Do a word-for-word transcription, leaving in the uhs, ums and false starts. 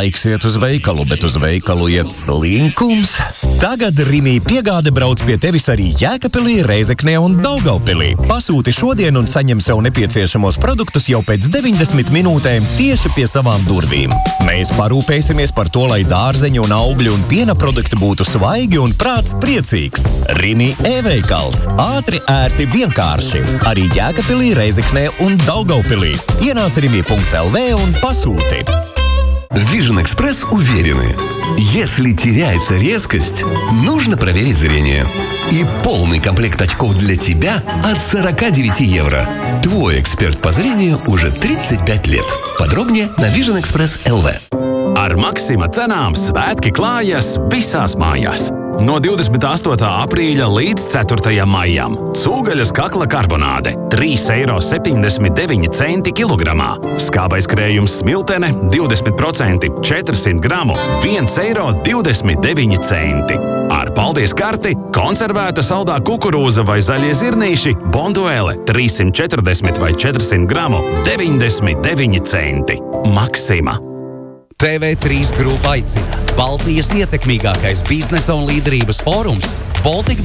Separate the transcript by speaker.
Speaker 1: Laiks iet uz veikalu, bet uz veikalu iet slinkums. Tagad Rimi piegāde brauc pie tevis arī Jēkabpilī, Reizeknē un Daugavpilī. Pasūti šodien un saņem sev nepieciešamos produktus jau pēc deviņdesmit minūtēm tieši pie savām durvīm. Mēs parūpēsimies par to, lai dārzeņu un augļu un piena produkti būtu svaigi un prāts priecīgs. Rimi e-veikals. Ātri, ērti, vienkārši. Arī Jēkabpilī, Reizeknē un Daugavpilī. Ienāc rimi punkts el vē un pasūti.
Speaker 2: Vision Express уверены, если теряется резкость, нужно проверить зрение. И полный комплект очков для тебя от сорок девять евро. Твой эксперт по зрению уже тридцать пять лет. Подробнее на Vision Express точка эл вē.
Speaker 3: Ar Maksima cenām svētki klājas visās mājās. No divdesmit astotā aprīļa līdz ceturtajam maijam. Cūgaļas kakla karbonāde – trīs eiro septiņdesmit deviņi centi kilogramā. Skābais krējums smiltene – divdesmit procenti, četrsimt gramu – viens eiro divdesmit deviņi centi. Ar paldies karti konservēta saldā kukurūza vai zaļie zirnīši Bonduele – trīssimt četrdesmit vai četrsimt gramu – deviņdesmit deviņi centi. Maksima.
Speaker 4: T V trīs grupa aicina. Baltijas ietekmīgākais biznesa un līderības fórums Baltic